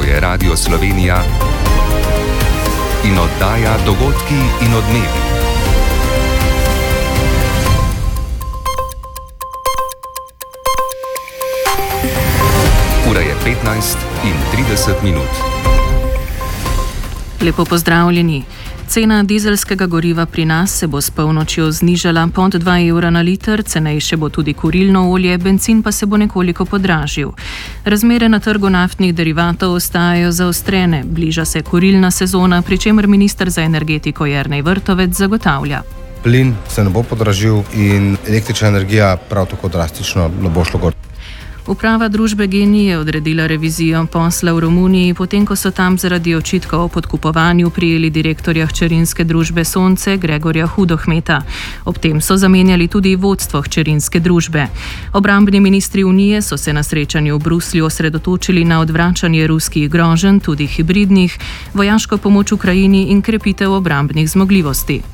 To je Radio Slovenija in oddaja Dogodki in odmevi. Ura je 15:30. Lepo pozdravljeni. Cena dizelskega goriva pri nas se bo s polnočjo znižala pod 2 evra na liter, cenejše bo tudi kurilno olje, bencin pa se bo nekoliko podražil. Razmere na trgu naftnih derivatov ostajajo zaostrene, bliža se kurilna sezona, pri čemer minister za energetiko Jernej Vrtovec zagotavlja. Plin se ne bo podražil in električna energija prav tako drastično ne bo šlo gor. Uprava družbe GEN-I je odredila revizijo posla v Romuniji, potem ko so tam zaradi očitkov o podkupovanju prijeli direktorja hčerinske družbe Sonce Gregorja Hudohmeta. Ob tem so zamenjali tudi vodstvo hčerinske družbe. Obrambni ministri Unije so se na srečanju v Bruslju osredotočili na odvračanje ruskih groženj, tudi hibridnih, vojaško pomoč Ukrajini in krepitev obrambnih zmogljivosti.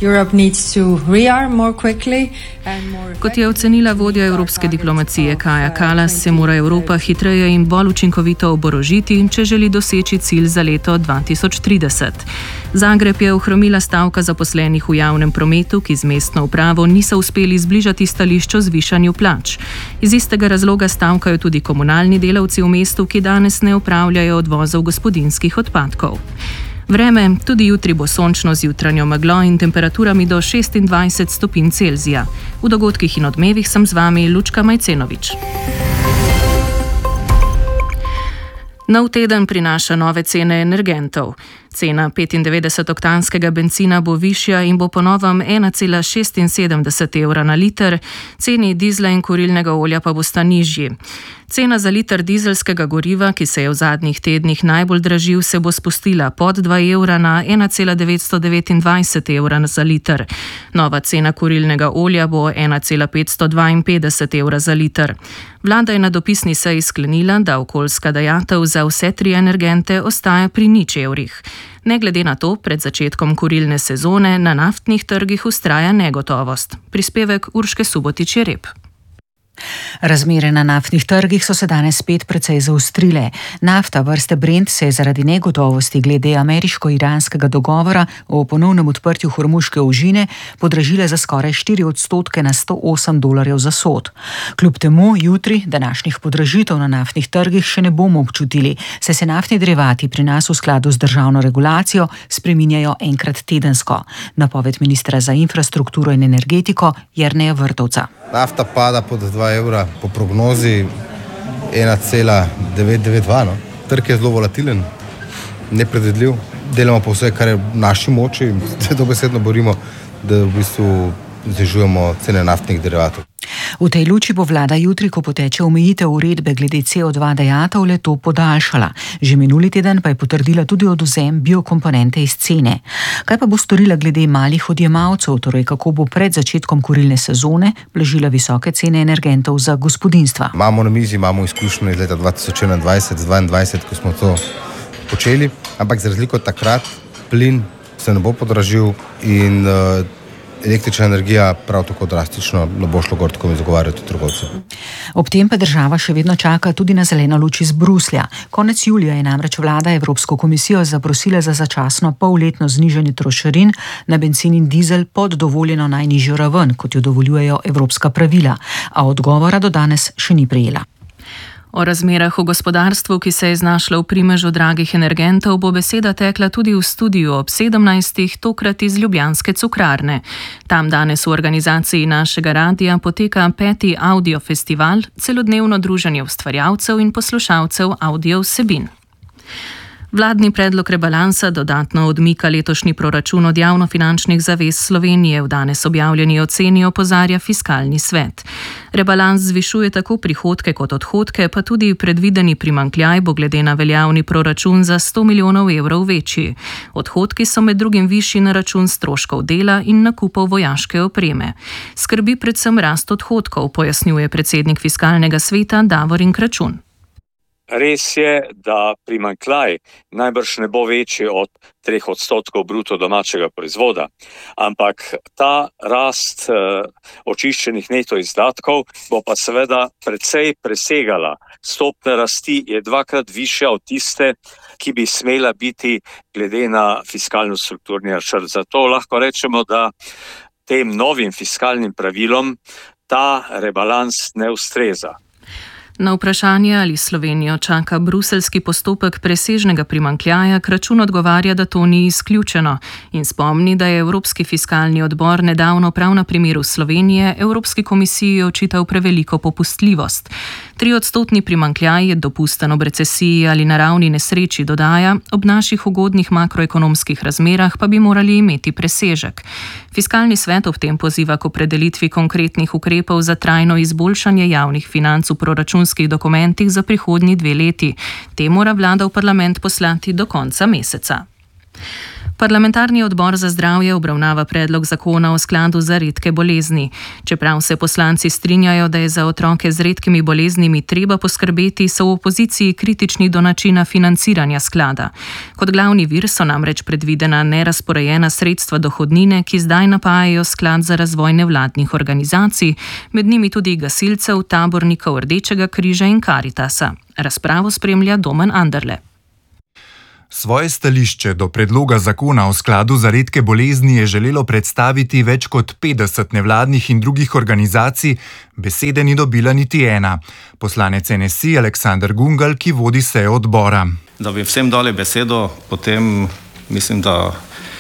Kot je ocenila vodja evropske diplomacije Kaja Kallas, se mora Evropa hitreje in bolj učinkovito oborožiti, če želi doseči cilj za leto 2030. Zagreb je ohromila stavka zaposlenih v javnem prometu, ki z mestno upravo niso uspeli zbližati stališč o zvišanju plač. Iz istega razloga stavkajo tudi komunalni delavci v mestu, ki danes ne opravljajo odvozov gospodinjskih odpadkov. Vreme, tudi jutri bo sončno z jutranjo meglo in temperaturami do 26 stopinj Celzija. V dogodkih in odmevih sem z vami Lučka Majcenovič. Nov teden prinaša nove cene energentov. Cena 95-oktanskega bencina bo višja in bo po novem 1,76 evra na liter, ceni dizla in kurilnega olja pa bosta nižji. Cena za liter dizelskega goriva, ki se je v zadnjih tednih najbolj dražil, se bo spustila pod 2 evra na 1,929 evra za liter. Nova cena kurilnega olja bo 1,552 evra za liter. Vlada je na dopisni seji sklenila, da okoljska dajatev za vse tri energente ostaja pri 0 evrih. Ne glede na to, pred začetkom kurilne sezone na naftnih trgih vztraja negotovost. Prispevek Urške Subotič-Jereb. Razmere na naftnih trgih so se danes spet precej zaostrile. Nafta vrste Brent se je zaradi negotovosti glede ameriško-iranskega dogovora o ponovnem odprtju Hormuške ožine podražila za skoraj 4% na $108 za sod. Kljub temu jutri današnjih podražitev na naftnih trgih še ne bomo občutili, saj se naftni derivati pri nas v skladu z državno regulacijo spreminjajo enkrat tedensko. Napoved ministra za infrastrukturo in energetiko Jerneja Vrtovca. Nafta pada pod 2 evra, po prognozi 1,992. No. Trg je zelo volatilen, nepredvidljiv. Delamo pa vse, kar je v naši moči, se dobesedno borimo, da v bistvu znižujemo cene naftnih derivatov. V tej luči bo vlada jutri, ko poteče omejitev uredbe glede CO2 dajatev, le to podaljšala. Že minuli teden pa je potrdila tudi odvzem biokomponente iz cene. Kaj pa bo storila glede malih odjemalcev, torej kako bo pred začetkom kurilne sezone blažila visoke cene energentov za gospodinjstva? Imamo na mizi, imamo izkušnjo iz leta 2021-2022, ko smo to počeli, ampak za razliko od takrat plin se ne bo podražil in električna energija prav tako drastično ne bo šlo gor, tako mi zagovarjajo trgovci. Ob tem pa država še vedno čaka tudi na zeleno luč iz Bruslja. Konec julija je namreč vlada Evropsko komisijo zaprosila za začasno polletno znižanje trošarin na bencin in dizel pod dovoljeno najnižjo raven, kot jo dovoljujejo evropska pravila, a odgovora do danes še ni prejela. O razmerah v gospodarstvu, ki se je znašlo v primežu dragih energentov, bo beseda tekla tudi v studiu ob 17. tokrat iz ljubljanske cukrarne. Tam danes v organizaciji našega radia poteka 5. audio festival, celodnevno druženje ustvarjalcev in poslušalcev audio vsebin. Vladni predlog rebalansa dodatno odmika letošnji proračun od javnofinančnih zavez Slovenije, v danes objavljeni oceni opozarja Fiskalni svet. Rebalans zvišuje tako prihodke kot odhodke, pa tudi predvideni primanjkljaj bo glede na veljavni proračun za 100 milijonov evrov večji. Odhodki so med drugim višji na račun stroškov dela in nakupov vojaške opreme. Skrbi predvsem rast odhodkov, pojasnjuje predsednik Fiskalnega sveta Davorin Kračun. Res je, da primanjkljaj najbrž ne bo večji od 3% bruto domačega proizvoda, ampak ta rast očiščenih neto izdatkov bo pa seveda precej presegala. Stopnja rasti je 2-krat višja od tiste, ki bi smela biti glede na fiskalno-strukturni načrt. Zato lahko rečemo, da tem novim fiskalnim pravilom ta rebalans ne ustreza. Na vprašanje, ali Slovenijo čaka bruseljski postopek presežnega primanjkljaja, Kračun odgovarja, da to ni izključeno in spomni, da je Evropski fiskalni odbor nedavno prav na primeru Slovenije Evropski komisiji očital preveliko popustljivost. 3% primanjkljaj je dopusten ob recesiji ali naravni nesreči, dodaja, ob naših ugodnih makroekonomskih razmerah pa bi morali imeti presežek. Fiskalni svet ob tem poziva k opredelitvi konkretnih ukrepov za trajno izboljšanje javnih financ v proračunskih dokumentih za prihodnji 2 leti. Te mora vlada v parlament poslati do konca meseca. Parlamentarni odbor za zdravje obravnava predlog zakona o skladu za redke bolezni. Čeprav se poslanci strinjajo, da je za otroke z redkimi boleznimi treba poskrbeti, so v opoziciji kritični do načina financiranja sklada. Kot glavni vir so namreč predvidena nerazporejena sredstva dohodnine, ki zdaj napajajo sklad za razvoj nevladnih organizacij, med njimi tudi gasilcev, tabornikov Rdečega križa in Karitasa. Razpravo spremlja Domen Anderle. Svoje stališče do predloga zakona o skladu za redke bolezni je želelo predstaviti več kot 50 nevladnih in drugih organizacij, besede ni dobila niti ena. Poslanec NSI Aleksander Gungal, ki vodi sejo odbora. Da bi vsem dali besedo, potem mislim, da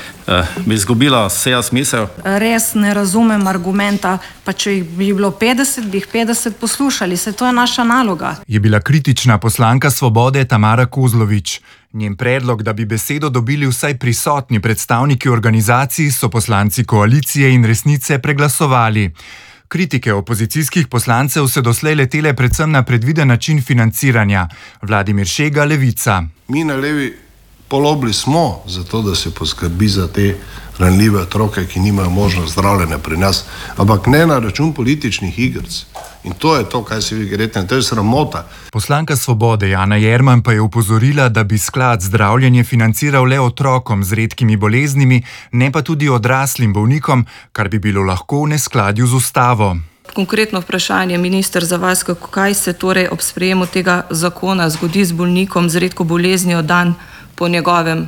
bi izgubila seja smisel. Res ne razumem argumenta, pa če jih bi bilo 50, bi jih 50 poslušali, se to je naša naloga. Je bila kritična poslanka Svobode Tamara Kozlovič. Njen predlog, da bi besedo dobili vsaj prisotni predstavniki organizacij, so poslanci koalicije in Resnice preglasovali. Kritike opozicijskih poslancev se doslej letele predvsem na predviden način financiranja. Vladimir Šega, Levica. Mi na levi polobli smo za to, da se poskrbi za te ranljive otroke, ki nimajo možnost zdravljenja pri nas, ampak ne na račun političnih igric. In to je to, kaj si vi greste, to je sramota. Poslanka Svobode Jana Jerman pa je upozorila, da bi sklad zdravljenje financiral le otrokom z redkimi boleznimi, ne pa tudi odraslim bolnikom, kar bi bilo lahko v neskladju z ustavo. Konkretno vprašanje, minister, za vas, kaj se torej ob sprejemu tega zakona zgodi z bolnikom z redko boleznijo dan po njegovem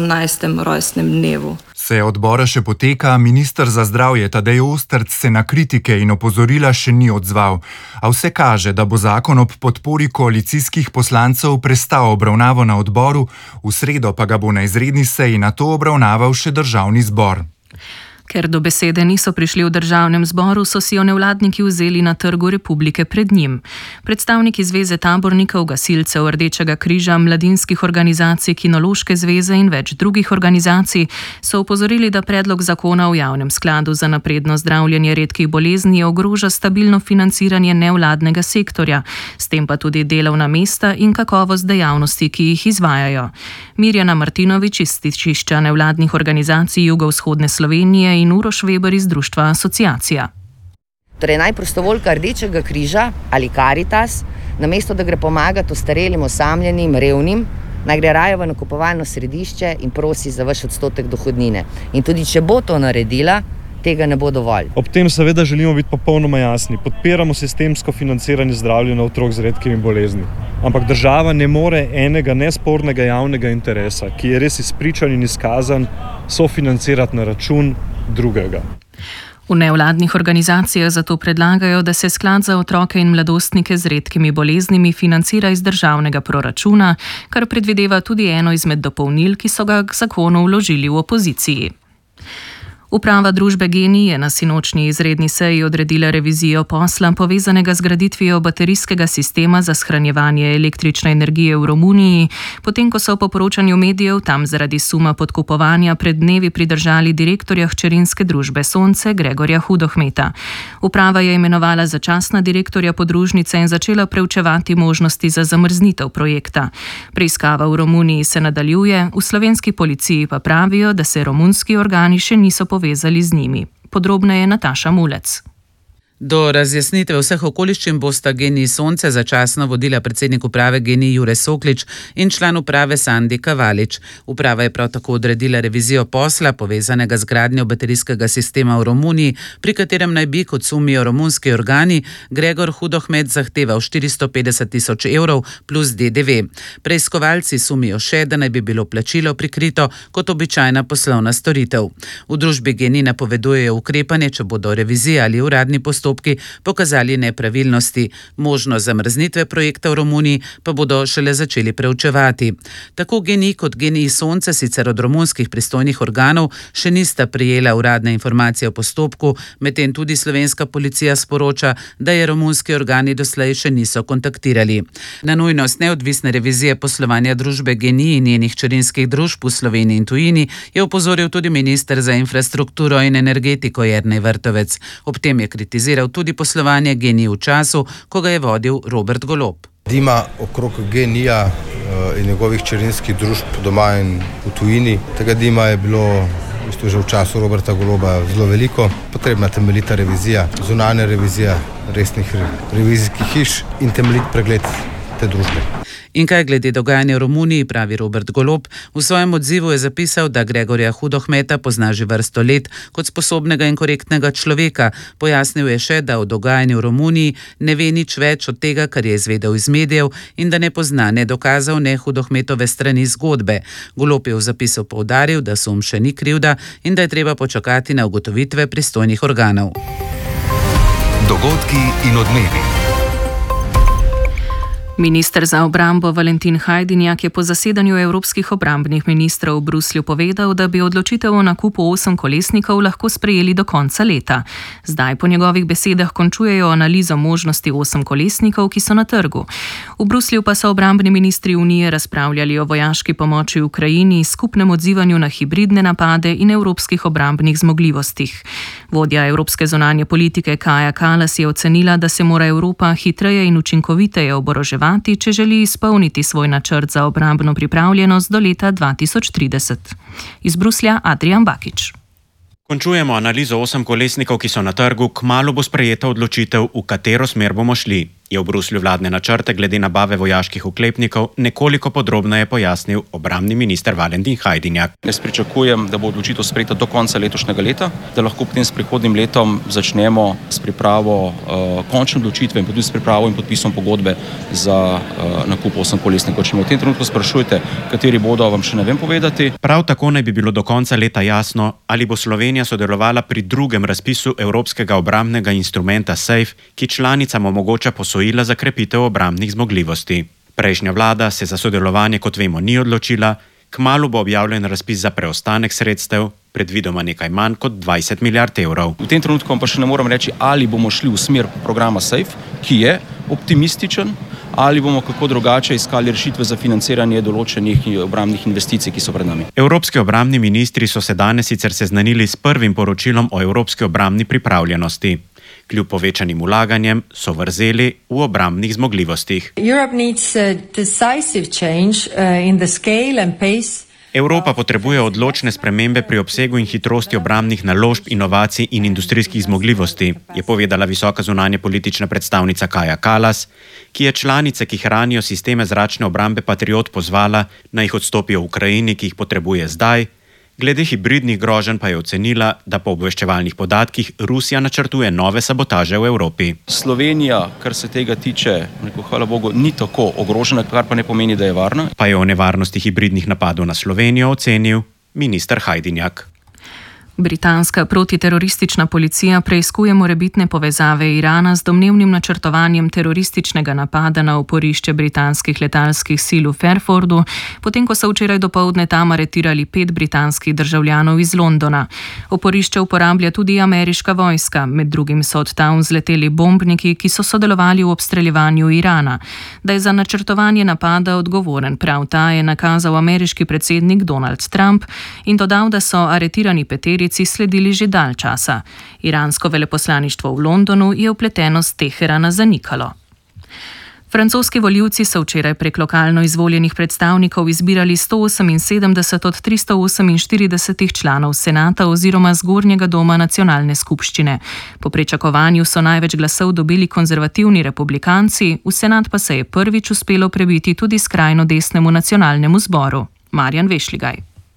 18. rojstnem dnevu. Seja odbora še poteka, minister za zdravje Tadej Ostrc se na kritike in opozorila še ni odzval. A vse kaže, da bo zakon ob podpori koalicijskih poslancev prestal obravnavo na odboru, v sredo pa ga bo na izredni seji nato obravnaval še državni zbor. Ker do besede niso prišli v državnem zboru, so si jo nevladniki vzeli na Trgu Republike pred njim. Predstavniki Zveze tabornikov, gasilcev Rdečega križa, mladinskih organizacij, Kinološke zveze in več drugih organizacij so opozorili, da predlog zakona o javnem skladu za napredno zdravljenje redkih bolezni ogroža stabilno financiranje nevladnega sektorja, s tem pa tudi delovna mesta in kakovost dejavnosti, ki jih izvajajo. Mirjana Martinović iz stičišča nevladnih organizacij Jugovzhodne Slovenije in Uroš Weber iz društva Asociacija. Torej naj prostovoljka Rdečega križa ali Karitas, namesto da gre pomagati ostarelim, osamljenim, revnim, naj gre raje v nakupovalno središče in prosi za vaš odstotek dohodnine. In tudi če bo to naredila, tega ne bo dovolj. Ob tem seveda želimo biti popolnoma jasni. Podpiramo sistemsko financiranje zdravljenja otrok z redkimi bolezni. Ampak država ne more enega nespornega javnega interesa, ki je res izpričan in izkazan, sofinancirati na račun drugega. V nevladnih organizacijah zato predlagajo, da se sklad za otroke in mladostnike z redkimi boleznimi financira iz državnega proračuna, kar predvideva tudi eno izmed dopolnil, ki so ga k zakonu vložili v opoziciji. Uprava družbe GEN-I je na sinočnji izredni seji odredila revizijo posla, povezanega z graditvijo baterijskega sistema za shranjevanje električne energije v Romuniji, potem ko so po poročanju medijev tam zaradi suma podkupovanja pred dnevi pridržali direktorja hčerinske družbe Sonce Gregorja Hudohmeta. Uprava je imenovala začasna direktorja podružnice in začela preučevati možnosti za zamrznitev projekta. Preiskava v Romuniji se nadaljuje, v slovenski policiji pa pravijo, da se romunski organi še niso povezali z njimi. Podrobneje Nataša Mulec. Do razjasnitve vseh okoliščin bosta GEN-I Sonce začasno vodila predsednik uprave GEN-I Jure Soklič in član uprave Sandi Kavalič. Uprava je prav tako odredila revizijo posla, povezanega z gradnjo baterijskega sistema v Romuniji, pri katerem naj bi, kot sumijo romunski organi, Gregor Hudohmet zahteval 450 000 evrov plus DDV. Preiskovalci sumijo še, da naj bi bilo plačilo prikrito kot običajna poslovna storitev. V družbi GEN-I napovedujejo ukrepanje, če bodo revizije ali uradni postopki pokazali nepravilnosti. Možnost zamrznitve projekta v Romuniji pa bodo šele začeli preučevati. Tako GEN-I kot GEN-I Sonce sicer od romunskih pristojnih organov še nista prejela uradne informacije o postopku, medtem tudi slovenska policija sporoča, da je romunski organi doslej še niso kontaktirali. Na nujnost neodvisne revizije poslovanja družbe GEN-I in njenih hčerinskih družb v Sloveniji in tujini je opozoril tudi minister za infrastrukturo in energetiko Jernej Vrtovec. Ob tem je kritiziral tudi poslovanje GEN-I v času, ko ga je vodil Robert Golob. Dima okrog GEN-I-ja in njegovih hčerinskih družb doma in v tujini. Tega dima je bilo že v času Roberta Goloba zelo veliko. Potrebna temeljita revizija, zunanja revizija resnih revizijskih hiš in temeljit pregled te družbe. In kaj glede dogajanja v Romuniji, pravi Robert Golob, v svojem odzivu je zapisal, da Gregorja Hudohmeta pozna že vrsto let kot sposobnega in korektnega človeka. Pojasnil je še, da o dogajanju v Romuniji ne ve nič več od tega, kar je izvedel iz medijev in da ne pozna ne dokazov, ne Hudohmetove strani zgodbe. Golob je v zapisu poudaril, da sum še ni krivda in da je treba počakati na ugotovitve pristojnih organov. Dogodki in odmevi. Minister za obrambo Valentin Hajdinjak je po zasedanju evropskih obrambnih ministrov v Bruslju povedal, da bi odločitev o nakupu 8-kolesnikov lahko sprejeli do konca leta. Zdaj po njegovih besedah končujejo analizo možnosti 8-kolesnikov, ki so na trgu. V Bruslju pa so obrambni ministri Unije razpravljali o vojaški pomoči Ukrajini, skupnem odzivanju na hibridne napade in evropskih obrambnih zmogljivostih. Vodja evropske zunanje politike Kaja Kallas je ocenila, da se mora Evropa hitreje in učinkoviteje oboroževati, če želi izpolniti svoj načrt za obrambno pripravljenost do leta 2030. Iz Bruslja Adrian Bakič. Končujemo analizo 8-kolesnikov, ki so na trgu, kmalu bo sprejeta odločitev, v katero smer bomo šli. Je v Bruslju vladne načrte glede nabave vojaških oklepnikov nekoliko podrobneje pojasnil obrambni minister Valentin Hajdinjak. Jaz pričakujem, da bo odločitev sprejeta do konca letošnjega leta, da lahko potem s prihodnjim letom začnemo s pripravo končne odločitve in tudi s pripravo in podpisom pogodbe za nakup 8-kolesnikov. Če me v tem trenutku sprašujete, kateri bodo, vam še ne vem povedati. Prav tako naj bi bilo do konca leta jasno, ali bo Slovenija sodelovala pri drugem razpisu Evropskega obrambnega instrumenta SAFE, ki članicam omogoča posojila za krepitev obrambnih zmogljivosti. Prejšnja vlada se za sodelovanje, kot vemo, ni odločila, kmalu bo objavljen razpis za preostanek sredstev, predvidoma nekaj manj kot 20 milijard evrov. V tem trenutku pa še ne moram reči, ali bomo šli v smer programa SAFE, ki je optimističen, ali bomo kako drugače iskali rešitve za financiranje določenih obrambnih investicij, ki so pred nami. Evropski obrambni ministri so se danes sicer seznanili s prvim poročilom o evropski obrambni pripravljenosti. Kljub povečanim vlaganjem so vrzeli v obrambnih zmogljivostih. Evropa potrebuje odločne spremembe pri obsegu in hitrosti obrambnih naložb, inovacij in industrijskih zmogljivosti, je povedala visoka zunanje politična predstavnica Kaja Kallas, ki je članice, ki hranijo sisteme zračne obrambe Patriot, pozvala, naj jih odstopijo v Ukrajini, ki jih potrebuje zdaj. Glede hibridnih groženj pa je ocenila, da po obveščevalnih podatkih Rusija načrtuje nove sabotaže v Evropi. Slovenija, kar se tega tiče, hvala Bogu, ni tako ogrožena, kar pa ne pomeni, da je varna. Pa je o nevarnosti hibridnih napadov na Slovenijo ocenil minister Hajdinjak. Britanska protiteroristična policija preiskuje morebitne povezave Irana z domnevnim načrtovanjem terorističnega napada na oporišče britanskih letalskih sil v Fairfordu, potem ko so včeraj dopoldne tam aretirali 5 britanskih državljanov iz Londona. Oporišče uporablja tudi ameriška vojska, med drugim so od tam vzleteli bombniki, ki so sodelovali v obstreljevanju Irana. Da je za načrtovanje napada odgovoren prav ta, je nakazal ameriški predsednik Donald Trump in dodal, da so aretirani peteri sledili že dalj časa. Iransko veleposlaništvo v Londonu je vpletenost Teherana zanikalo. Francoski volivci so včeraj prek lokalno izvoljenih predstavnikov izbirali 178 od 348 članov senata oziroma zgornjega doma nacionalne skupščine. Po pričakovanju so največ glasov dobili konzervativni republikanci, v senat pa se je prvič uspelo prebiti tudi skrajno desnemu nacionalnemu zboru. Marjan Vešligaj.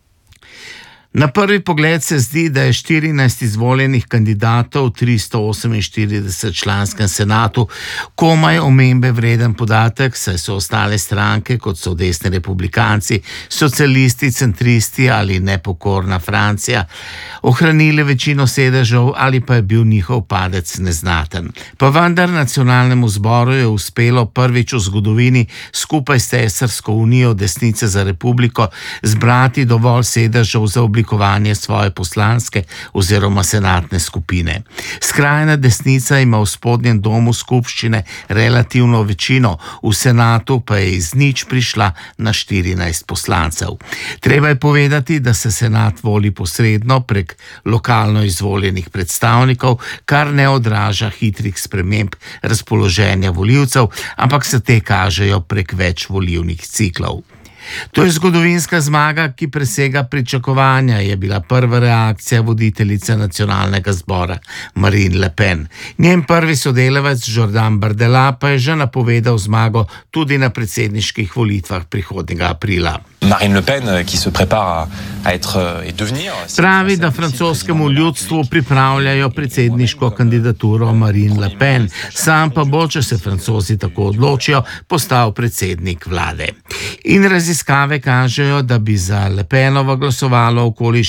Na prvi pogled se zdi, da je 14 izvoljenih kandidatov v 348 članskem senatu komaj omembe vreden podatek, saj so ostale stranke, kot so desni republikanci, socialisti, centristi ali nepokorna Francija, ohranili večino sedežev ali pa je bil njihov padec neznaten. Pa vendar nacionalnemu zboru je uspelo prvič v zgodovini skupaj s Tesarsko unijo desnice za republiko zbrati dovolj sedežev za oblikovanje svoje poslanske oziroma senatne skupine. Skrajna desnica ima v spodnjem domu skupščine relativno večino, v senatu pa je iz nič prišla na 14 poslancev. Treba je povedati, da se senat voli posredno prek lokalno izvoljenih predstavnikov, kar ne odraža hitrih sprememb razpoloženja volivcev, ampak se te kažejo prek več volilnih ciklov. To je zgodovinska zmaga, ki presega pričakovanja, je bila prva reakcija voditeljice nacionalnega zbora Marine Le Pen. Njen prvi sodelavec Jordan Bardella pa je že napovedal zmago tudi na predsedniških volitvah prihodnjega aprila. Marine Le Pen, ki se prepara a être et devenir. Pravi, da francoskemu ljudstvu pripravljajo predsedniško kandidaturo Marine Le Pen, sam pa bo, če se Francozi tako odločijo, postal predsednik vlade. In raziskave kažejo, da bi za Le Penovo glasovalo okoli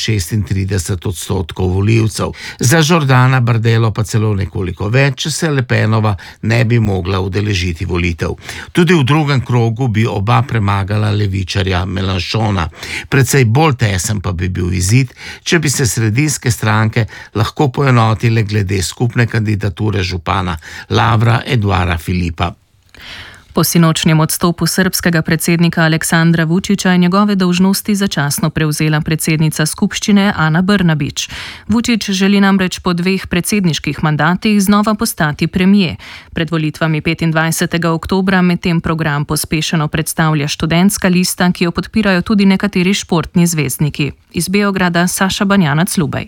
36% volivcev. Za Jordana Bardello pa celo nekoliko več, če se Le Penova ne bi mogla udeležiti volitev. Tudi v drugem krogu bi oba premagala levičarja Mélenchona. Precej bolj tesen pa bi bil izid, če bi se sredinske stranke lahko poenotile glede skupne kandidature župana Lavra Eduara Filipa. Po sinočnjem odstopu srbskega predsednika Aleksandra Vučića je njegove dolžnosti začasno prevzela predsednica skupščine Ana Brnabić. Vučić želi namreč po 2 predsedniških mandatih znova postati premijer. Pred volitvami 25. oktobra medtem program pospešeno predstavlja študentska lista, ki jo podpirajo tudi nekateri športni zvezdniki. Iz Beograda Saša Banjanac-Lubej.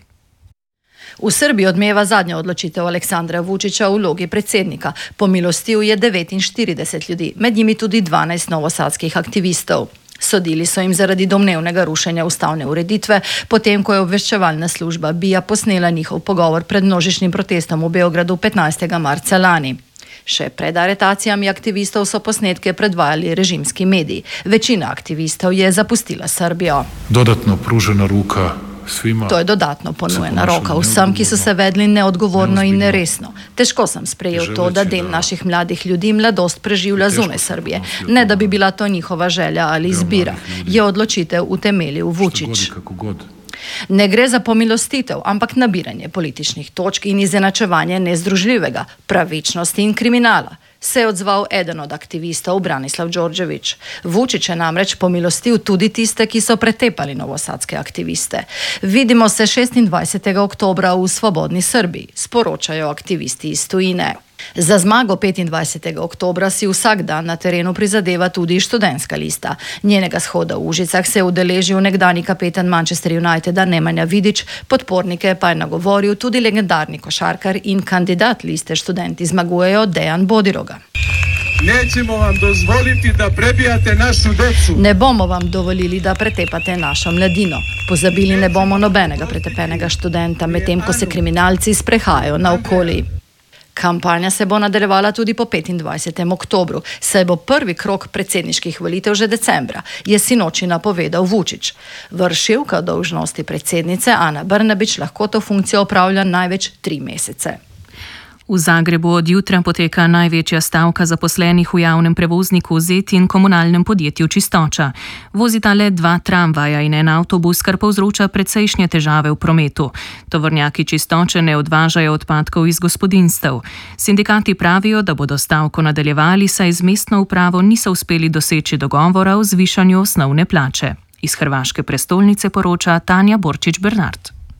V Srbiji odmeva zadnja odločitev Aleksandra Vučića v vlogi predsednika. Pomilostil je 49 ljudi, med njimi tudi 12 novosadskih aktivistov. Sodili so jim zaradi domnevnega rušenja ustavne ureditve, potem ko je obveščevalna služba BIA posnela njihov pogovor pred množičnim protestom v Beogradu 15. marca lani. Še pred aretacijami aktivistov so posnetke predvajali režimski mediji. Večina aktivistov je zapustila Srbijo. Dodatno pružena ruka svima. To je dodatno ponujena roka vsem, ki so se vedli neodgovorno in neresno. Težko sem sprejel to, da del naših mladih ljudi mladost preživlja zunaj Srbije. Ne da bi bila to njihova želja ali izbira, je odločitev utemeljil Vučić. Ne gre za pomilostitev, ampak nabiranje političnih točk in izenačevanje nezdružljivega, pravičnosti in kriminala, se je odzval eden od aktivistov Branislav Đorđević. Vučić je namreč pomilostil tudi tiste, ki so pretepali novosadske aktiviste. Vidimo se 26. oktobra v Svobodni Srbiji, sporočajo aktivisti iz tujine. Za zmago 25. oktobra si vsak dan na terenu prizadeva tudi študentska lista. Njenega shoda v Užicah se je udeležil nekdanji kapetan Manchester Uniteda Nemanja Vidić, podpornike pa je nagovoril tudi legendarni košarkar in kandidat liste Študenti zmagujejo Dejan Bodiroga. Nećemo vam dozvoliti da prebijate našu decu. Ne bomo vam dovolili, da pretepate našo mladino. Pozabili ne bomo nobenega pretepenega študenta, medtem ko se kriminalci sprehajajo naokoli. Kampanja se bo nadaljevala tudi po 25. oktobru, saj bo prvi krog predsedniških volitev že decembra, je sinoči napovedal Vučić. Vršilka dolžnosti predsednice Ana Brnabić lahko to funkcijo opravlja največ 3 mesece. V Zagrebu od jutra poteka največja stavka zaposlenih v javnem prevozniku ZET in komunalnem podjetju Čistoča. Vozita le 2 tramvaja in 1 avtobus, kar povzroča precejšnje težave v prometu. Tovornjaki Čistoče ne odvažajo odpadkov iz gospodinjstev. Sindikati pravijo, da bodo stavko nadaljevali, saj z mestno upravo niso uspeli doseči dogovora o zvišanju osnovne plače. Iz hrvaške prestolnice poroča Tanja Borčić Bernard.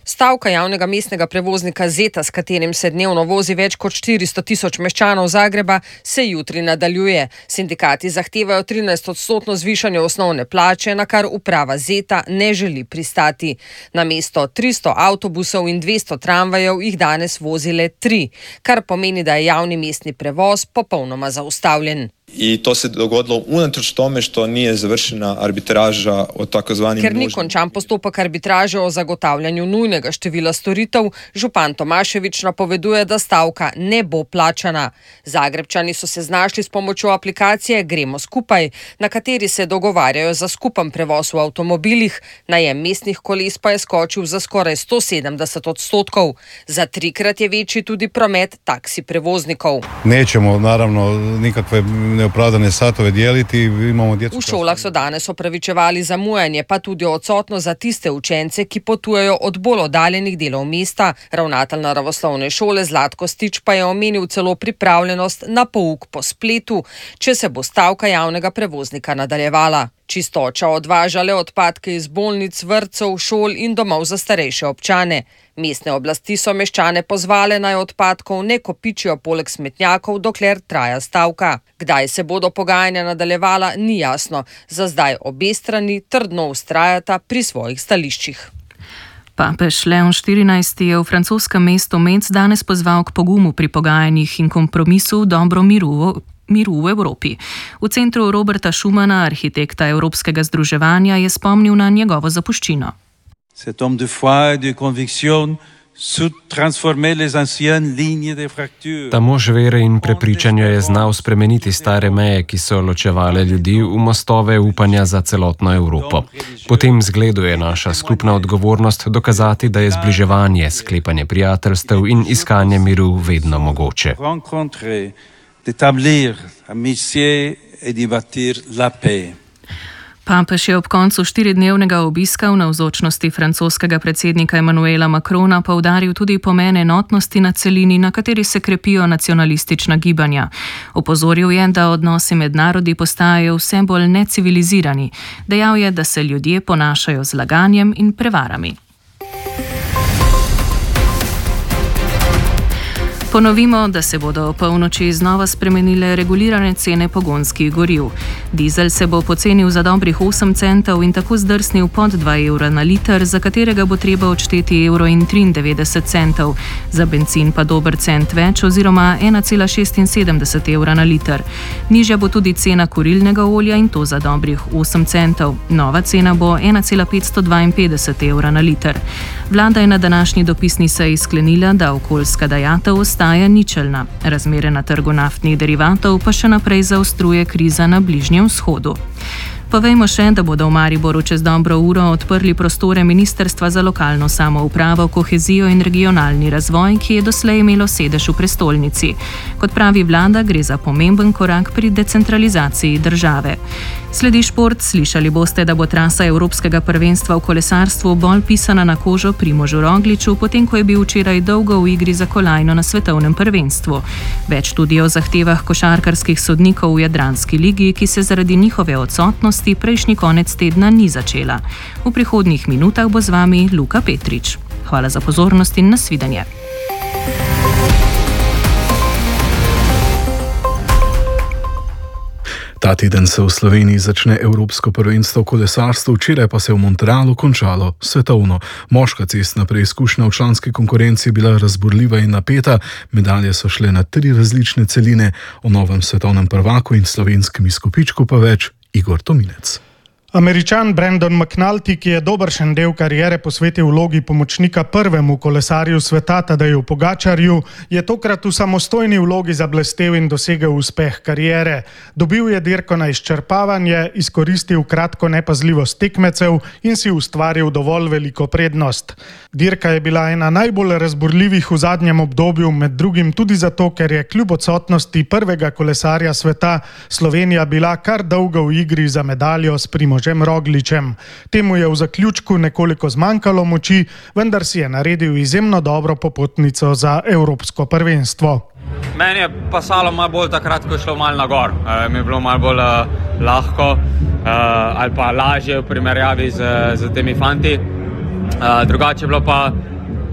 Stavka javnega mestnega prevoznika Zeta, s katerim se dnevno vozi več kot 400 tisoč meščanov Zagreba, se jutri nadaljuje. Sindikati zahtevajo 13% zvišanje osnovne plače, na kar uprava Zeta ne želi pristati. Namesto 300 avtobusov in 200 tramvajev jih danes vozi le 3, kar pomeni, da je javni mestni prevoz popolnoma zaustavljen. I to se dogodilo unatoč tome što nije završena arbitraža o takozvanim Ker ni končan postopek arbitraže o zagotavljanju nujnega števila storitev, župan Tomašević napoveduje, da stavka ne bo plačana. Zagrebčani so se znašli s pomočjo aplikacije Gremo skupaj, na kateri se dogovarjajo za skupen prevoz v avtomobilih, najem mestnih koles pa je skočil za skoraj 170%. Za 3-krat je večji tudi promet taksi prevoznikov. Nećemo naravno nikakve neopravdane satove dijeliti, imamo djecu. V šolah so danes opravičevali zamujanje, pa tudi odsotno za tiste učence, ki potujejo od bolj oddaljenih delov mesta. Ravnatelj naravoslovne šole Zlatko Stič pa je omenil celo pripravljenost na pouk po spletu, če se bo stavka javnega prevoznika nadaljevala. Čistoča odvaža le odpadke iz bolnic, vrtcev, šol in domov za starejše občane. Mestne oblasti so meščane pozvale, naj odpadkov ne kopičijo poleg smetnjakov, dokler traja stavka. Kdaj se bodo pogajanja nadaljevala, ni jasno. Za zdaj obe strani trdno vztrajata pri svojih stališčih. Papež Leon XIV je v francoskem mestu Metz danes pozval k pogumu pri pogajanjih in kompromisu v dobro miru v Evropi. V centru Roberta Schumana, arhitekta Evropskega združevanja, je spomnil na njegovo zapuščino. Cet homme de foi et de conviction sud transformer les anciennes lignes de fracture. Ta mož vere in prepričanja je znal spremeniti stare meje, ki so ločevale ljudi, v mostove upanja za celotno Evropo. Po tem zgledu je naša skupna odgovornost dokazati, da je zbliževanje, sklepanje prijateljstev in iskanje miru vedno mogoče. D'établir amitié et d'y bâtir la paix. Papež je ob koncu 4-dnevnega obiska v navzočnosti francoskega predsednika Emmanuela Macrona poudaril tudi pomen enotnosti na celini, na kateri se krepijo nacionalistična gibanja. Opozoril je, da odnosi med narodi postajajo vse bolj necivilizirani. Dejal je, da se ljudje ponašajo z laganjem in prevarami. Ponovimo, da se bodo o polnoči znova spremenile regulirane cene pogonskih goriv. Dizel se bo pocenil za dobrih 8 centov in tako zdrsnil pod 2 evra na liter, za katerega bo treba odšteti €1,93. Za bencin pa dober cent več oziroma 1,76 evra na liter. Nižja bo tudi cena kurilnega olja in to za dobrih 8 centov. Nova cena bo 1,552 evra na liter. Vlada je na današnji dopisni seji sklenila, da okoljska dajatev ostaja ničelna. Razmere na trgu naftnih derivatov pa še naprej zaostruje kriza na Bližnjem vzhodu. Povejmo še, da bodo v Mariboru čez dobro uro odprli prostore Ministrstva za lokalno samoupravo, kohezijo in regionalni razvoj, ki je doslej imelo sedež v prestolnici. Kot pravi vlada, gre za pomemben korak pri decentralizaciji države. Sledi šport, slišali boste, da bo trasa Evropskega prvenstva v kolesarstvu bolj pisana na kožo Primožu Rogliču, potem ko je bil včeraj dolgo v igri za kolajno na svetovnem prvenstvu. Več tudi o zahtevah košarkarskih sodnikov v Jadranski ligi, ki se zaradi njihove odsotnosti prejšnji konec tedna ni začela. V prihodnjih minutah bo z vami Luka Petrič. Hvala za pozornost in nasvidenje. Ta teden se v Sloveniji začne Evropsko prvenstvo v kolesarstvu, včeraj pa se je v Montrealu končalo svetovno. Moška cestna preizkušnja v članski konkurenci je bila razburljiva in napeta, medalje so šle na 3 različne celine, o novem svetovnem prvaku in slovenskem izkupičku pa več Igor Tominec. Američan Brandon McNulty, ki je dobršen del kariere posvetil vlogi pomočnika prvemu kolesarju sveta Tadeju Pogačarju, je tokrat v samostojni vlogi zablestel in dosegel uspeh kariere. Dobil je dirko na izčrpavanje, izkoristil kratko nepazljivost tekmecev in si ustvaril dovolj veliko prednost. Dirka je bila ena najbolj razburljivih v zadnjem obdobju, med drugim tudi zato, ker je kljub odsotnosti prvega kolesarja sveta Slovenija bila kar dolgo v igri za medaljo s Primožem Rogličem. Temu je v zaključku nekoliko zmanjkalo moči, vendar si je naredil izjemno dobro popotnico za Evropsko prvenstvo. Meni je pasalo malo bolj takrat, ko je šlo malo na gor. Mi je bilo malo bolj lahko ali pa lažje v primerjavi z temi fanti. Drugače je bilo pa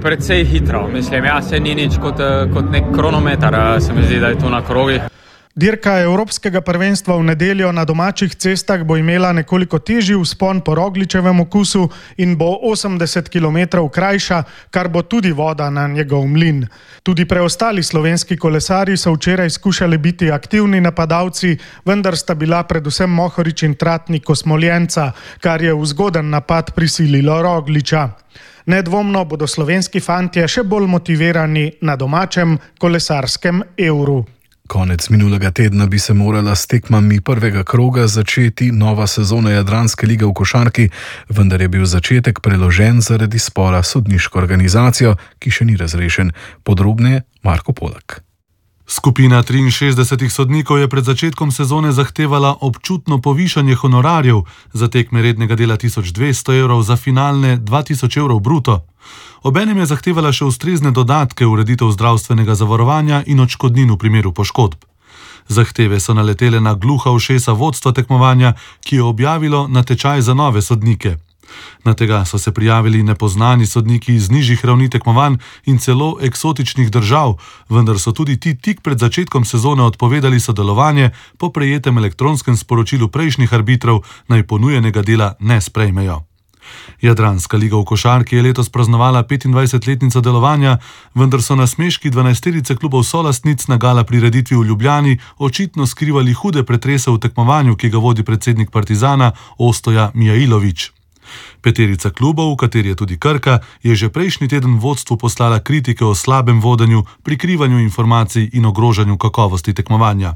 precej hitro. Mislim, se ni nič kot nek kronometer, se mi zdi, da je tu na krogih. Dirka Evropskega prvenstva v nedeljo na domačih cestah bo imela nekoliko težji vzpon po Rogličevem okusu in bo 80 km krajša, kar bo tudi voda na njegov mlin. Tudi preostali slovenski kolesarji so včeraj skušali biti aktivni napadalci, vendar sta bila predvsem Mohorič in Tratnik Osmoljenca, kar je v zgoden napad prisililo Rogliča. Nedvomno bodo slovenski fantje še bolj motivirani na domačem kolesarskem Euru. Konec minulega tedna bi se morala s tekmami prvega kroga začeti nova sezona Jadranske lige v košarki, vendar je bil začetek preložen zaradi spora s sodniško organizacijo, ki še ni razrešen. Podrobneje Marko Polak. Skupina 63 sodnikov je pred začetkom sezone zahtevala občutno povišanje honorarjev, za tekme rednega dela 1200 evrov, za finalne 2000 evrov bruto. Obenem je zahtevala še ustrezne dodatke, ureditev zdravstvenega zavarovanja in odškodnin v primeru poškodb. Zahteve so naletele na gluha ušesa vodstva tekmovanja, ki je objavilo natečaj za nove sodnike. Na tega so se prijavili nepoznani sodniki iz nižjih ravni tekmovanj in celo eksotičnih držav, vendar so tudi ti tik pred začetkom sezone odpovedali sodelovanje po prejetem elektronskem sporočilu prejšnjih arbitrov, naj ponujenega dela ne sprejmejo. Jadranska liga v košarki je letos praznovala 25-letnico delovanja, vendar so nasmeški 12-terice klubov solastnic na gala prireditvi v Ljubljani očitno skrivali hude pretrese v tekmovanju, ki ga vodi predsednik Partizana Ostoja Mijailović. Peterica klubov, v kateri je tudi Krka, je že prejšnji teden vodstvu poslala kritike o slabem vodenju, prikrivanju informacij in ogrožanju kakovosti tekmovanja.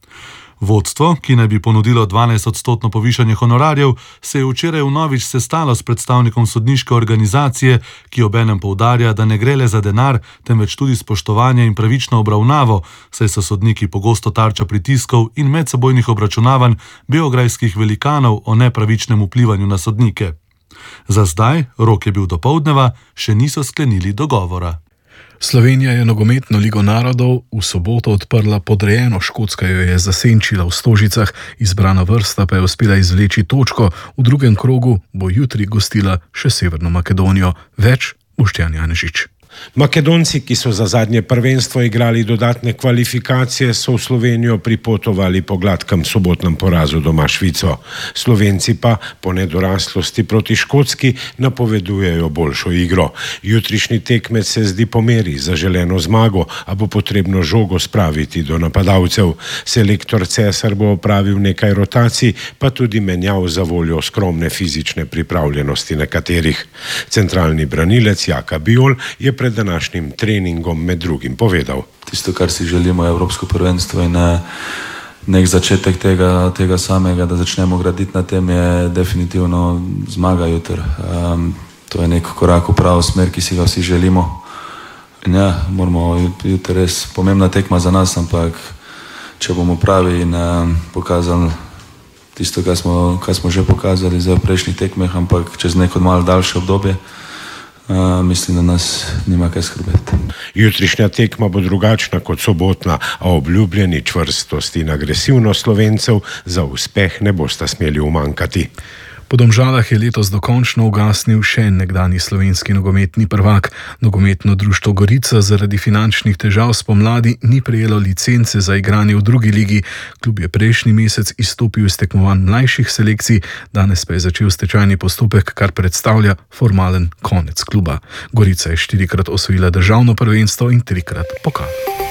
Vodstvo, ki naj bi ponudilo 12% povišanje honorarjev, se je včeraj vnovič sestalo s predstavnikom sodniške organizacije, ki obenem poudarja, da ne gre le za denar, temveč tudi spoštovanje in pravično obravnavo, saj so sodniki pogosto tarča pritiskov in medsebojnih obračunavanj beograjskih velikanov o nepravičnem vplivanju na sodnike. Za zdaj, rok je bil dopoldneva, še niso sklenili dogovora. Slovenija je nogometno ligo narodov v soboto odprla podrejeno, Škotska jo je zasenčila v Stožicah, izbrana vrsta pa je uspela izvleči točko, v drugem krogu bo jutri gostila še Severno Makedonijo. Več Boštjan Janežič. Makedonci, ki so za zadnje prvenstvo igrali dodatne kvalifikacije, so v Slovenijo pripotovali po gladkem sobotnem porazu doma Švico. Slovenci pa po nedoraslosti proti Škotski napovedujejo boljšo igro. Jutrišnji tekmec se zdi po meri za želeno zmago, a bo potrebno žogo spraviti do napadalcev. Selektor Cesar bo opravil nekaj rotacij, pa tudi menjav za voljo skromne fizične pripravljenosti nekaterih. Centralni branilec Jaka Bijol je pred današnjim treningom med drugim povedal. Tisto, kar si želimo, je Evropsko prvenstvo in nek začetek tega samega, da začnemo graditi na tem, je definitivno zmaga jutri. To je nek korak v pravo smer, ki si ga vsi želimo. In ja, moramo jutri res pomembna tekma za nas, ampak če bomo pravi in pokazali tisto, kar smo že pokazali zdaj v prejšnjih tekmeh, ampak čez neko malo daljše obdobje, mislim, da nas nima kaj skrbeti. Jutrišnja tekma bo drugačna kot sobotna, a obljubljeni čvrstost in agresivnost Slovencev za uspeh ne bosta smeli umanjkati. Po Domžalah je letos dokončno ugasnil še en nekdanji slovenski nogometni prvak. Nogometno društvo Gorica zaradi finančnih težav spomladi ni prejelo licence za igranje v drugi ligi. Klub je prejšnji mesec izstopil iz tekmovanj mlajših selekcij, danes pa je začel stečajni postopek, kar predstavlja formalen konec kluba. Gorica je 4-krat osvojila državno prvenstvo in 3-krat pokal.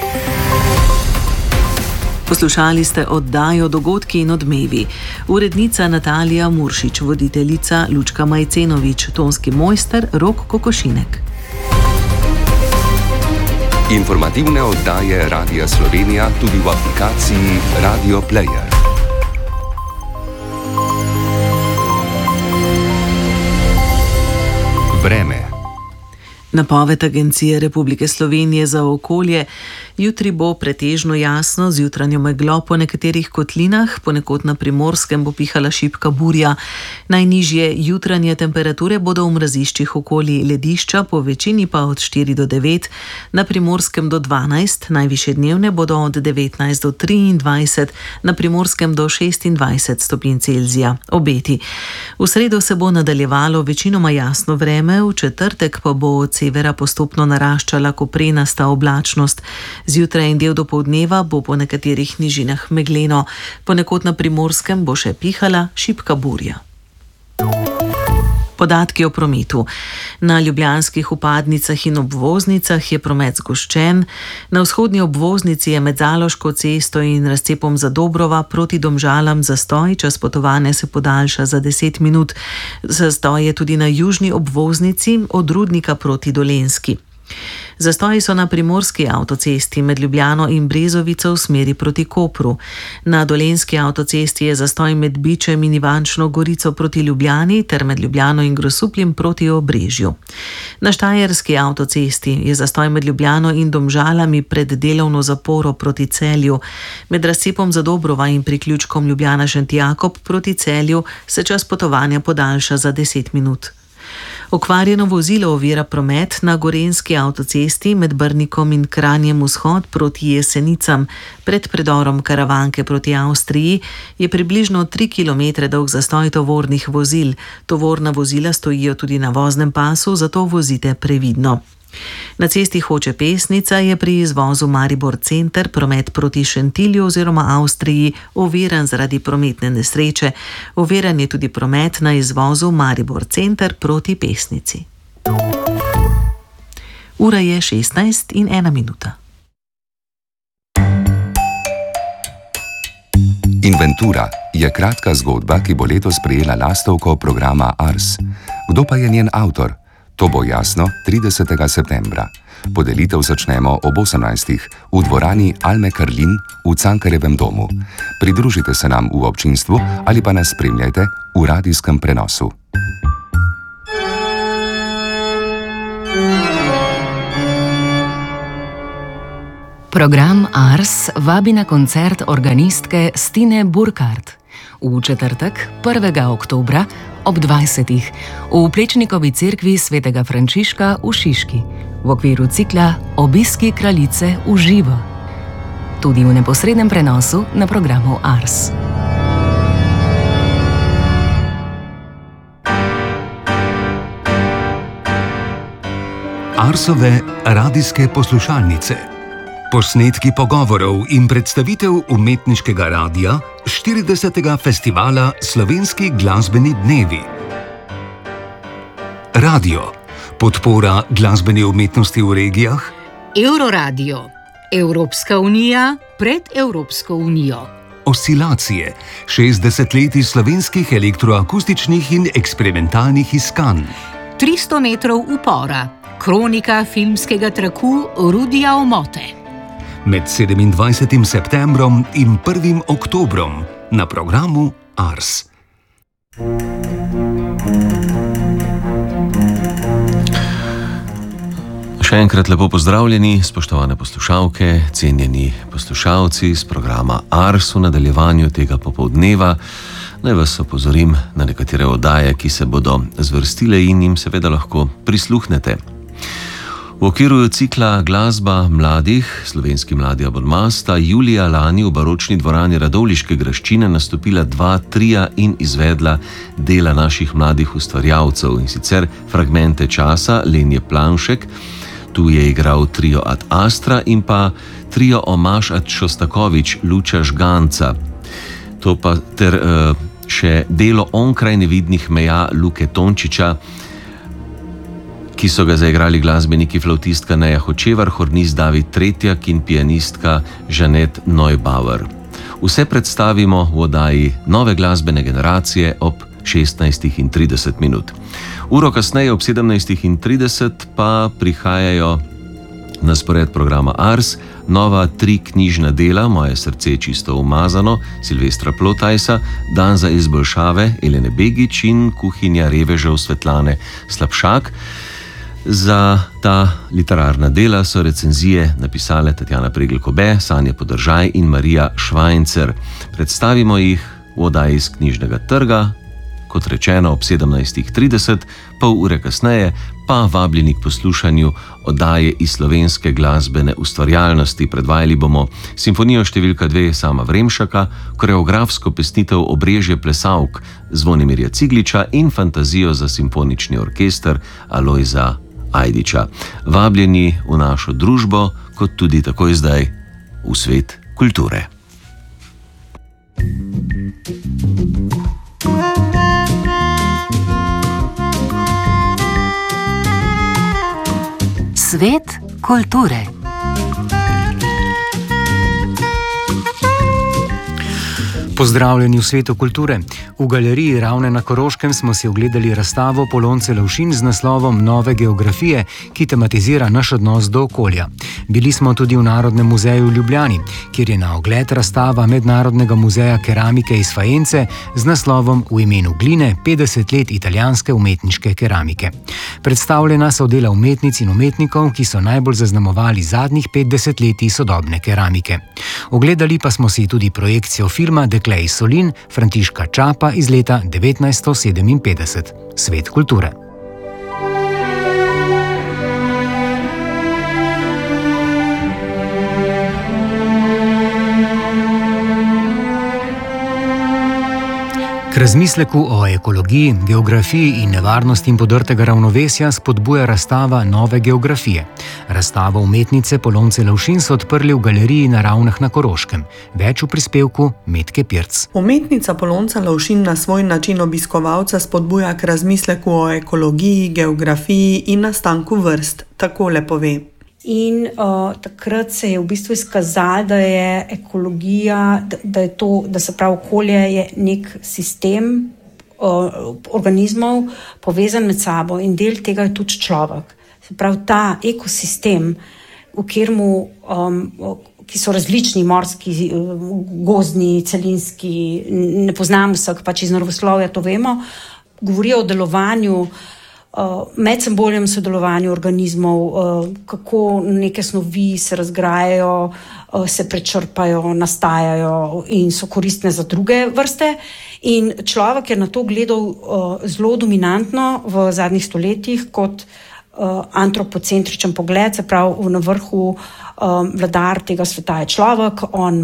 Poslušali ste oddajo Dogodki in odmevi. Urednica Natalija Muršič, voditeljica Lučka Majcenovič, tonski mojster Rok Kokošinek. Informativne oddaje Radia Slovenija tudi v aplikaciji Radio Player. Vreme. Napoved Agencije Republike Slovenije za okolje: jutri bo pretežno jasno z jutranjo meglo po nekaterih kotlinah, ponekod na Primorskem bo pihala šibka burja. Najnižje jutranje temperature bodo v mraziščih okoli ledišča, po večini pa od 4 do 9, na Primorskem do 12, najvišje dnevne bodo od 19 do 23, na Primorskem do 26 stopinj Celzija. Obeti. V sredo se bo nadaljevalo večinoma jasno vreme, v četrtek pa bo severa postopno naraščala koprenasta oblačnost. Zjutraj in del dopoldneva bo po nekaterih nižinah megleno. Ponekod na Primorskem bo še pihala šibka burja. Podatki o prometu. Na ljubljanskih vpadnicah in obvoznicah je promet zgoščen. Na vzhodni obvoznici je med Zaloško cesto in razcepom Zadobrova proti Domžalam zastoj, čas potovanja se podaljša za 10 minut. Zastoj je tudi na južni obvoznici od Rudnika proti Dolenjski. Zastoji so na primorski avtocesti med Ljubljano in Brezovico v smeri proti Kopru. Na dolenjski avtocesti je zastoj med Bičem in Ivančno Gorico proti Ljubljani ter med Ljubljano in Grosupljem proti Obrežju. Na štajerski avtocesti je zastoj med Ljubljano in Domžalami pred delovno zaporo proti Celju. Med razcepom Zadobrova in priključkom Ljubljana-Šentjakob proti Celju se čas potovanja podaljša za 10 minut. Okvarjeno vozilo ovira promet na gorenjski avtocesti med Brnikom in Kranjem vzhod proti Jesenicam. Pred predorom Karavanke proti Avstriji je približno 3 km dolg zastoj tovornih vozil. Tovorna vozila stojijo tudi na voznem pasu, zato vozite previdno. Na cesti Hoče-Pesnica je pri izvozu Maribor center promet proti Šentilju oziroma Avstriji oviran zaradi prometne nesreče. Oviran je tudi promet na izvozu Maribor center proti Pesnici. Ura je 16:01. Inventura je kratka zgodba, ki bo letos prejela lastovko programa Ars. Kdo pa je njen avtor? To bo jasno 30. septembra. Podelitev začnemo ob 18. v dvorani Alme Karlin v Cankarjevem domu. Pridružite se nam v občinstvu ali pa nas spremljajte v radijskem prenosu. Program Ars vabi na koncert organistke Stine Burkhardt v četrtek 1. oktobra ob 20. v Plečnikovi cerkvi svetega Frančiška v Šiški v okviru cikla Obiski kraljice v živo. Tudi v neposrednem prenosu na programu Ars. Arsove radijske poslušalnice. Posnetki pogovorov in predstavitev umetniškega radia 40. festivala Slovenski glasbeni dnevi. Radio. Podpora glasbeni umetnosti v regijah. Euroradio. Evropska unija pred Evropsko unijo. Oscilacije. 60 let slovenskih elektroakustičnih in eksperimentalnih iskanj. 300 metrov upora. Kronika filmskega traku Rudija Omote. Med 27. septembrom in 1. oktobrom na programu Ars. Še enkrat lepo pozdravljeni, spoštovane poslušalke, cenjeni poslušalci z programa Ars v nadaljevanju tega popoldneva. Naj vas opozorim na nekatere oddaje, ki se bodo zvrstile in jim seveda lahko prisluhnete. V okviru cikla Glasba mladih, Slovenski mladi abonma, sta julija lani v baročni dvorani Radovljiške graščine nastopila 2 tria in izvedla dela naših mladih ustvarjalcev, in sicer Fragmente časa Lenje Planšek, tu je igral trio Ad Astra in pa trio Omaš ad Šostakovič Luča Žganca. To pa ter še delo Onkraj nevidnih meja Luke Tončiča, ki so ga zaigrali glasbeniki flavtistka Neja Hočevar, hornist David Tretjak in pianistka Žanet Neubauer. Vse predstavimo v oddaji Nove glasbene generacije ob 16:30. Uro kasneje ob 17:30 pa prihajajo na spored programa Ars nova 3 knjižna dela Moje srce čisto umazano Silvestra Plotajsa, Dan za izboljšave Elene Begić in Kuhinja revežev Svetlane Slapšak. Za ta literarna dela so recenzije napisale Tatjana Pregl-Kobe, Sanja Podržaj in Marija Švajncer. Predstavimo jih v oddaji iz Knjižnega trga, kot rečeno ob 17:30, pol ure kasneje pa vabljeni k poslušanju oddaje iz slovenske glasbene ustvarjalnosti. Predvajali bomo simfonijo številka 2 Sama Vremšaka, koreografsko pesnitev Obrežje plesavk Zvonimirja Cigliča in fantazijo za simfonični orkester Alojza Ajdiča. Vabljeni v našo družbo, kot tudi takoj zdaj v svet kulture. Svet kulture. Pozdravljeni v svetu kulture. V galeriji Ravne na Koroškem smo si ogledali razstavo Polonce Lovšin z naslovom Nove geografije, ki tematizira naš odnos do okolja. Bili smo tudi v Narodnem muzeju v Ljubljani, kjer je na ogled razstava Mednarodnega muzeja keramike iz Fajence z naslovom V imenu gline 50 let italijanske umetniške keramike. Predstavljena so dela umetnic in umetnikov, ki so najbolj zaznamovali zadnjih 50 letij sodobne keramike. Ogledali pa smo si tudi projekcijo filma Dekle iz Solin Františka Čapa iz leta 1957. Svet kulture. K razmisleku o ekologiji, geografiji in nevarnostim podrtega ravnovesja spodbuja razstava Nove geografije. Razstavo umetnice Polonce Lovšin so odprli v galeriji na Ravnah na Koroškem. Več v prispevku Metke Pirc. Umetnica Polonca Lovšin na svoj način obiskovalca spodbuja k razmisleku o ekologiji, geografiji in nastanku vrst. Takole pove. In takrat se je v bistvu izkazalo, da je ekologija, da se pravi okolje je nek sistem organizmov povezan med sabo in del tega je tudi človek. Se pravi ta ekosistem, v kateremu, ki so različni, morski, gozdni, celinski, ne poznamo vseh, pač iz naravoslovja to vemo, govorijo o delovanju, medsebojnem sodelovanju organizmov, kako neke snovi se razgrajajo, se prečrpajo, nastajajo in so koristne za druge vrste. In človek je na to gledal zelo dominantno v zadnjih stoletjih kot antropocentričen pogled, se pravi na vrhu vladar tega sveta je človek, on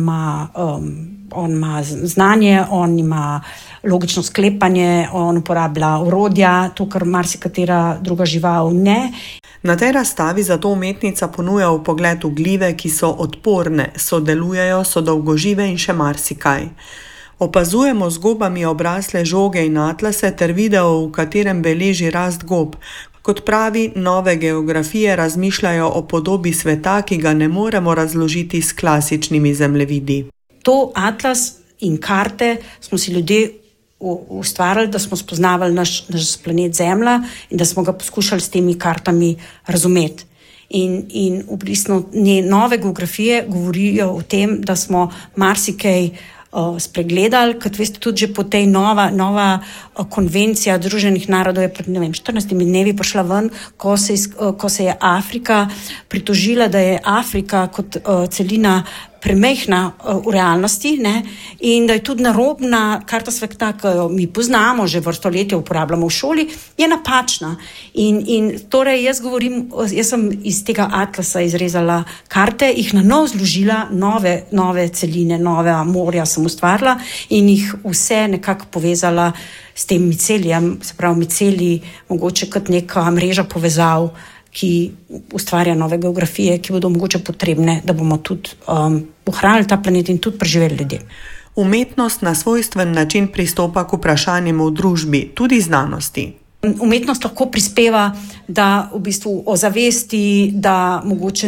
ima znanje, on ima logično sklepanje, on uporablja orodja, to, kar marsikatera druga žival ne. Na tej razstavi zato umetnica ponuja vpogled v glive, ki so odporne, sodelujejo, so dolgožive in še marsikaj. Opazujemo z gobami obrasle žoge in atlase ter video, v katerem beleži rast gob. Kot pravi, Nove geografije razmišljajo o podobi sveta, ki ga ne moremo razložiti s klasičnimi zemljevidi. To atlas in karte smo si ljudje ustvarjali, da smo spoznavali naš planet Zemlja in da smo ga poskušali s temi kartami razumeti. In v bistvu Nove geografije govorijo o tem, da smo marsikaj spregledali, kot veste, tudi že po tej nova konvencija Združenih narodov je pred 14 dnevi prišla ven, ko se je Afrika pritožila, da je Afrika kot celina premehna v realnosti, ne? In da je tudi narobna karta sveta, ki jo mi poznamo, že vrsto let uporabljamo v šoli, je napačna. In torej jaz sem iz tega atlasa izrezala karte, jih na novo zložila, nove celine, nove morja sem ustvarila in jih vse nekako povezala s tem miceljem, se pravi miceli, mogoče kot neka mreža povezav, ki ustvarja nove geografije, ki bodo mogoče potrebne, da bomo tudi ohranili ta planet in tudi preživeli ljudje. Umetnost na svojstven način pristopa k vprašanjem v družbi, tudi znanosti. Umetnost lahko prispeva, da v bistvu ozavesti, da mogoče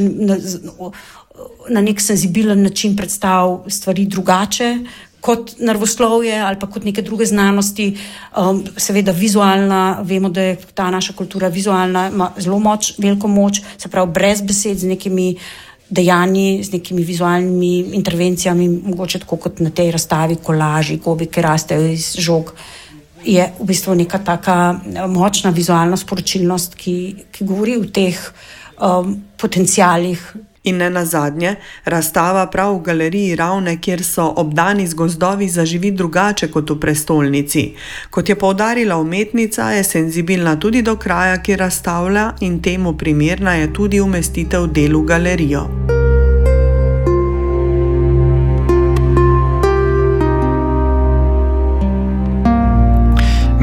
na nek senzibilen način predstavi stvari drugače, kot naravoslovje ali pa kot neke druge znanosti, seveda vizualna, vemo, da je ta naša kultura vizualna, ima zelo veliko moč, se pravi brez besed, z nekimi dejanji, z nekimi vizualnimi intervencijami, mogoče tako kot na tej razstavi kolaži, gobi, ki rastejo iz žog, je v bistvu neka taka močna vizualna sporočilnost, ki govori o teh potencialih. In ne nazadnje, razstava prav v galeriji Ravne, kjer so obdani z gozdovi, zaživi drugače kot v prestolnici. Kot je poudarila umetnica, je senzibilna tudi do kraja, ki razstavlja, in temu primerna je tudi umestitev del v galerijo.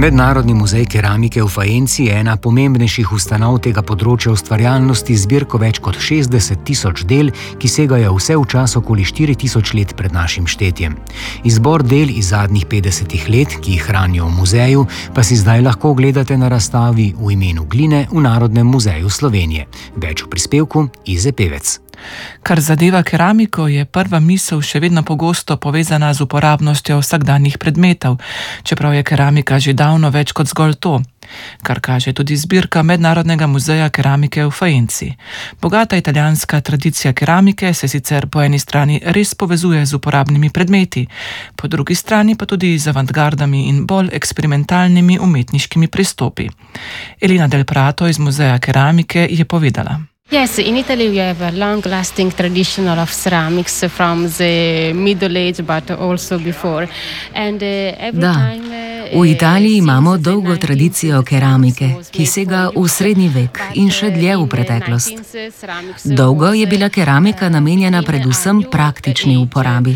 Mednarodni muzej keramike v Fajenci je ena pomembnejših ustanov tega področja ustvarjalnosti z zbirko več kot 60 tisoč del, ki segajo vse v čas okoli 4000 let pred našim štetjem. Izbor del iz zadnjih 50 let, ki jih hranijo v muzeju, pa si zdaj lahko ogledate na razstavi V imenu gline v Narodnem muzeju Slovenije. Več v prispevku Ize Pevec. Kar zadeva keramiko, je prva misel še vedno pogosto povezana z uporabnostjo vsakdanjih predmetov, čeprav je keramika že davno več kot zgolj to, kar kaže tudi zbirka Mednarodnega muzeja keramike v Fajenci. Bogata italijanska tradicija keramike se sicer po eni strani res povezuje z uporabnimi predmeti, po drugi strani pa tudi z avantgardami in bolj eksperimentalnimi umetniškimi pristopi. Elina Del Prato iz Muzeja keramike je povedala. Yes, in Italy we have a long-lasting tradition of ceramics from the Middle Age, but also before. And every time v Italiji imamo dolgo tradicijo keramike, ki sega v srednji vek in še dlje v preteklost. Dolgo je bila keramika namenjena predvsem praktični uporabi.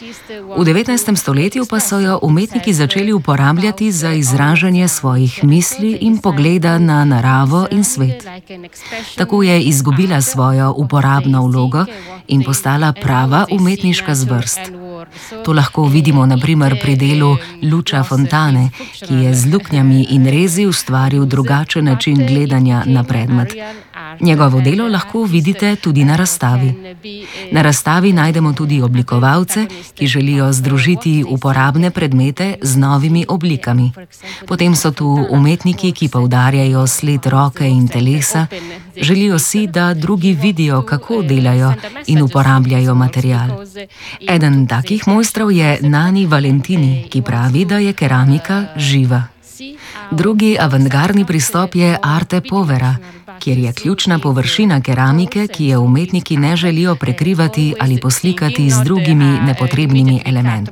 V 19. stoletju pa so jo umetniki začeli uporabljati za izražanje svojih misli in pogleda na naravo in svet. Tako je izgubila svojo uporabno vlogo in postala prava umetniška zvrst. To lahko vidimo na primer pri delu Luca Fontane, ki je z luknjami in rezi ustvaril drugačen način gledanja na predmet. Njegovo delo lahko vidite tudi na razstavi. Na razstavi najdemo tudi oblikovalce, ki želijo združiti uporabne predmete z novimi oblikami. Potem so tu umetniki, ki poudarjajo sled roke in telesa, želijo si, da drugi vidijo, kako delajo in uporabljajo material. Eden takih mojstrov je Nani Valentini, ki pravi, da je keramika živa. Drugi avantgardni pristop je Arte Povera, kjer je ključna površina keramike, ki je umetniki ne želijo prekrivati ali poslikati z drugimi nepotrebnimi elementi.